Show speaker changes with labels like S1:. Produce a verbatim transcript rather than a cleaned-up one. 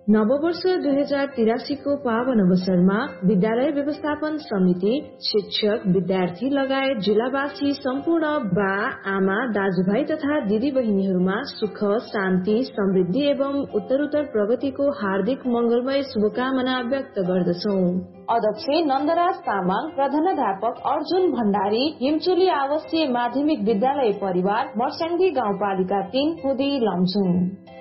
S1: नववर्ष दुई हजार तिरासी को पावन अवसरमा विद्यालय व्यवस्थापन समिति, शिक्षक, विद्यार्थी लगायत जिल्लावासी सम्पूर्ण बा, आमा, दाजुभाइ तथा दिदी बहिनीहरूमा सुख, शान्ति, समृद्धि एवं उत्तरोत्तर प्रगतिको हार्दिक मंगलमय शुभकामना व्यक्त गर्दछौ। अध्यक्ष नन्दराज तामाङ, प्रधानाध्यापक अर्जुन भण्डारी, हिमचोली आवासीय माध्यमिक विद्यालय परिवार, मर्स्याङ्गी गाउँपालिका तीन, खुदी लमजुङ।